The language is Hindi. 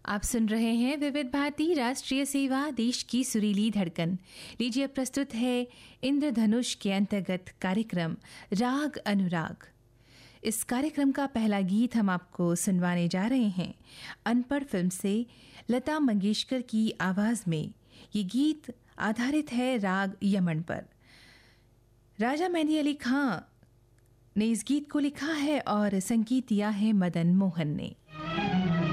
आप सुन रहे हैं विविध भारती राष्ट्रीय सेवा, देश की सुरीली धड़कन। लीजिए, प्रस्तुत है इंद्रधनुष के अंतर्गत कार्यक्रम राग अनुराग। इस कार्यक्रम का पहला गीत हम आपको सुनवाने जा रहे हैं अनपढ़ फिल्म से लता मंगेशकर की आवाज में। ये गीत आधारित है राग यमन पर। राजा मेहंदी अली खां ने इस गीत को लिखा है और संगीत दिया है मदन मोहन ने।